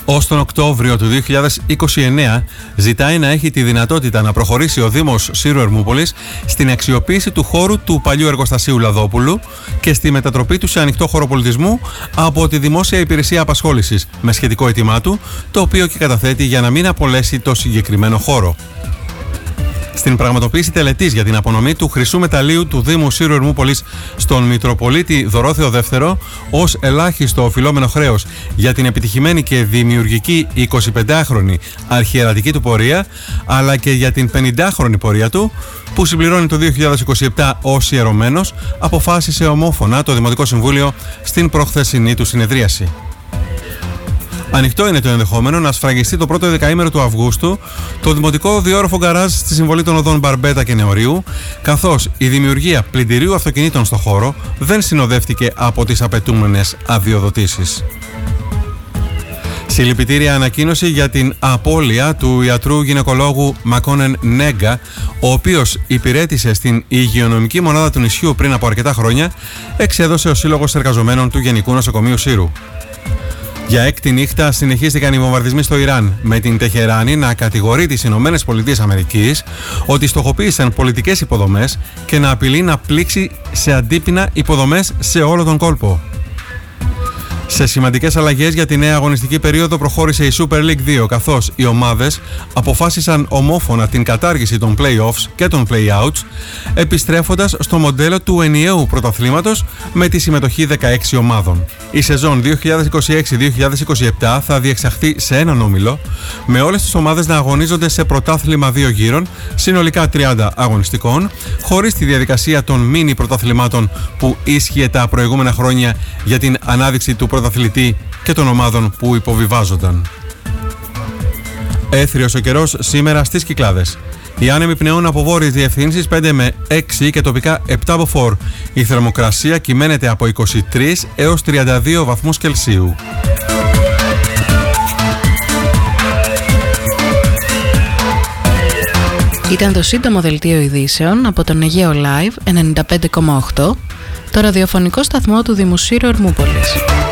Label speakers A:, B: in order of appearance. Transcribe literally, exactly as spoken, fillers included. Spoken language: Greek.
A: Ως τον Οκτώβριο του δύο χιλιάδες είκοσι εννέα ζητάει να έχει τη δυνατότητα να προχωρήσει ο Δήμος Σύρου Ερμούπολης στην αξιοποίηση του χώρου του παλιού εργοστασίου Λαδόπουλου και στη μετατροπή του σε ανοιχτό χώρο πολιτισμού από τη Δημόσια Υπηρεσία Απασχόλησης με σχετικό αίτημά του, το οποίο και καταθέτει για να μην απολέσει το συγκεκριμένο χώρο. Στην πραγματοποίηση τελετής για την απονομή του χρυσού μεταλλίου του Δήμου Σύρου Ερμούπολης στον Μητροπολίτη Δωρόθεο δεύτερο ως ελάχιστο οφειλόμενο χρέος για την επιτυχημένη και δημιουργική εικοσιπεντάχρονη αρχιερατική του πορεία, αλλά και για την πενηντάχρονη πορεία του, που συμπληρώνει το δύο χιλιάδες είκοσι επτά ως ιερωμένος, αποφάσισε ομόφωνα το Δημοτικό Συμβούλιο στην προχθεσινή του συνεδρίαση. Ανοιχτό είναι το ενδεχόμενο να σφραγιστεί το πρώτο δεκαήμερο του Αυγούστου το δημοτικό διόρροφο γκαράζ στη συμβολή των οδών Μπαρμπέτα και Νεωρίου, καθώς η δημιουργία πλυντηρίου αυτοκινήτων στο χώρο δεν συνοδεύτηκε από τις απαιτούμενες αδειοδοτήσεις. Συλληπιτήρια ανακοίνωση για την απώλεια του ιατρού γυναικολόγου Μακόνεν Νέγκα, ο οποίος υπηρέτησε στην υγειονομική μονάδα του νησιού πριν από αρκετά χρόνια, εξέδωσε ο Σύλλογος Εργαζομένων του Γενικού Νοσοκομείου Σύρου. Για έκτη νύχτα συνεχίστηκαν οι βομβαρδισμοί στο Ιράν, με την Τεχεράνη να κατηγορεί τις Ηνωμένες Πολιτείες Αμερικής ότι στοχοποίησαν πολιτικές υποδομές και να απειλεί να πλήξει σε αντίπεινα υποδομές σε όλο τον κόλπο. Σε σημαντικές αλλαγές για τη νέα αγωνιστική περίοδο προχώρησε η Super League δύο, καθώς οι ομάδες αποφάσισαν ομόφωνα την κατάργηση των play-offs και των play-outs, επιστρέφοντας στο μοντέλο του ενιαίου πρωταθλήματος με τη συμμετοχή δεκαέξι ομάδων. Η σεζόν δύο χιλιάδες είκοσι έξι δύο χιλιάδες είκοσι επτά θα διεξαχθεί σε έναν όμιλο, με όλες τις ομάδες να αγωνίζονται σε πρωτάθλημα δύο γύρων, συνολικά τριάντα αγωνιστικών, χωρίς τη διαδικασία των μίνι πρωταθλημάτων που ίσχυε τα προηγούμενα χρόνια για την ανάδειξη του πρωταθλητή και των ομάδων που υποβιβάζονταν. Έθριος ο καιρός σήμερα στις Κυκλάδες. Οι άνεμοι πνέουν από βόρειες διευθύνσεις πέντε με έξι και τοπικά επτά από φορ. Η θερμοκρασία κυμαίνεται από είκοσι τρεις έως τριάντα δύο βαθμούς Κελσίου.
B: Ήταν το σύντομο δελτίο ειδήσεων από τον Αιγαίο Live ενενήντα πέντε κόμμα οκτώ, το ραδιοφωνικό σταθμό του Δήμου Σύρου Ερμούπολης.